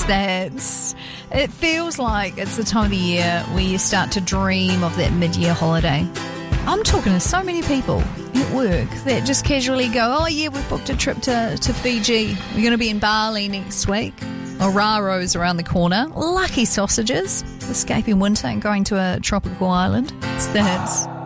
It's the hits. It feels like it's the time of the year where you start to dream of that mid-year holiday. I'm talking to so many people at work that just casually go, oh yeah, we've booked a trip to Fiji. We're going to be in Bali next week. Oraro's around the corner. Lucky sausages. Escaping winter and going to a tropical island. It's the hits.